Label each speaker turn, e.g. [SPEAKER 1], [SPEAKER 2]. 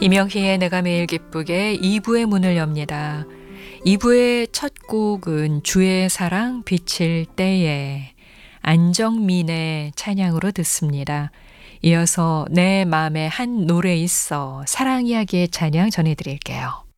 [SPEAKER 1] 이명희의 내가 매일 기쁘게 2부의 문을 엽니다. 2부의 첫 곡은 주의 사랑 비칠 때에 안정민의 찬양으로 듣습니다. 이어서 내 맘에 한 노래 있어 사랑 이야기의 찬양 전해드릴게요.